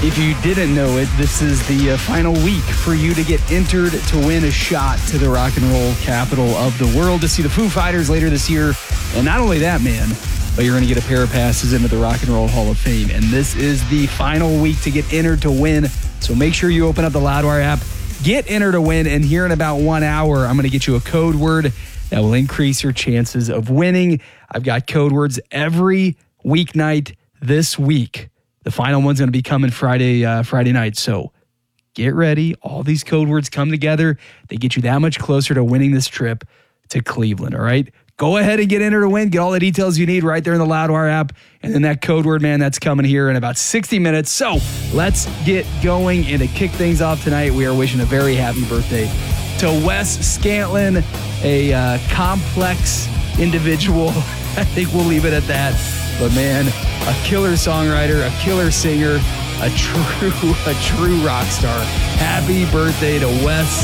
If you didn't know it, this is the final week for you to get entered to win a shot to the rock and roll capital of the world to see the Foo Fighters later this year. And not only that, man, but you're going to get a pair of passes into the Rock and Roll Hall of Fame. And this is the final week to get entered to win. So make sure you open up the Loudwire app, get entered to win, and here in about 1 hour, I'm going to get you a code word that will increase your chances of winning. I've got code words every weeknight this week. The final one's going to be coming Friday night. So get ready. All these code words come together. They get you that much closer to winning this trip to Cleveland, all right? Go ahead and get entered to win. Get all the details you need right there in the Loudwire app. And then that code word, man, that's coming here in about 60 minutes. So let's get going. And to kick things off tonight, we are wishing a very happy birthday to Wes Scantlin, a complex individual. I think we'll leave it at that. But man, a killer songwriter, a killer singer, a true rock star. Happy birthday to Wes